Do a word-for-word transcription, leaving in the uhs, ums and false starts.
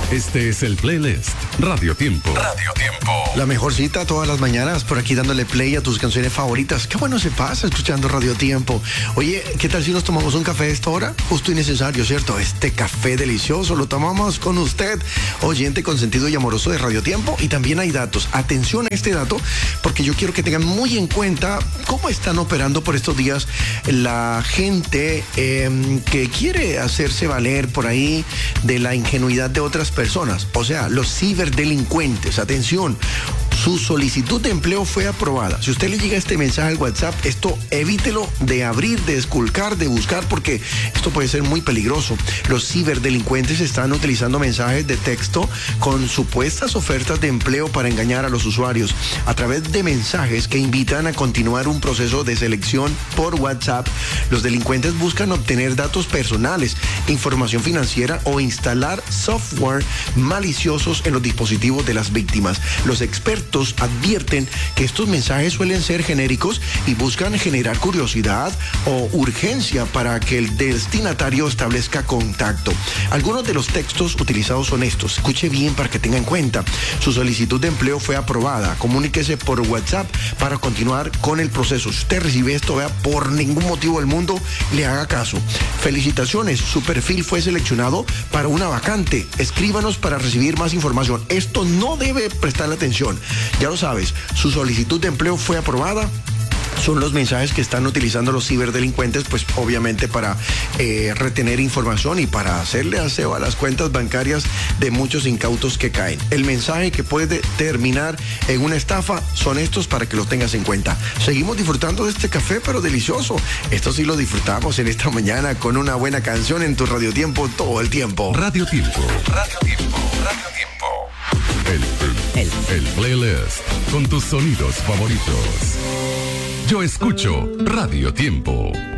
Este es el playlist Radio Tiempo. Radio Tiempo. La mejor cita todas las mañanas, por aquí dándole play a tus canciones favoritas. Qué bueno se pasa escuchando Radio Tiempo. Oye, ¿qué tal si nos tomamos un café a esta hora? Justo y necesario, ¿cierto? Este café delicioso lo tomamos con usted, oyente consentido y amoroso de Radio Tiempo. Y también hay datos. Atención a este dato, porque yo quiero que tengan muy en cuenta cómo están operando por estos días la gente eh, que quiere hacerse valer por ahí de la ingenuidad de otras personas. O sea, los ciberdelincuentes. Atención. Su solicitud de empleo fue aprobada. Si usted le llega este mensaje al WhatsApp, esto evítelo de abrir, de esculcar, de buscar, porque esto puede ser muy peligroso. Los ciberdelincuentes están utilizando mensajes de texto con supuestas ofertas de empleo para engañar a los usuarios a través de mensajes que invitan a continuar un proceso de selección por WhatsApp. Los delincuentes buscan obtener datos personales, información financiera o instalar software maliciosos en los dispositivos de las víctimas. Los expertos advierten que estos mensajes suelen ser genéricos y buscan generar curiosidad o urgencia para que el destinatario establezca contacto. Algunos de los textos utilizados son estos. Escuche bien para que tenga en cuenta. Su solicitud de empleo fue aprobada. Comuníquese por WhatsApp para continuar con el proceso. Si usted recibe esto, vea, por ningún motivo del mundo le haga caso. Felicitaciones, su perfil fue seleccionado para una vacante. Escríbanos para recibir más información. Esto no debe prestarle atención. Ya lo sabes, su solicitud de empleo fue aprobada. Son los mensajes que están utilizando los ciberdelincuentes, pues obviamente para eh, retener información y para hacerle aseo a las cuentas bancarias de muchos incautos que caen. El mensaje que puede terminar en una estafa son estos para que los tengas en cuenta. Seguimos disfrutando de este café, pero delicioso. Esto sí lo disfrutamos en esta mañana con una buena canción en tu Radio Tiempo todo el tiempo. Radio Tiempo. Radio Tiempo. Radio Tiempo. El, el, el, el playlist con tus sonidos favoritos. Yo escucho Radio Tiempo.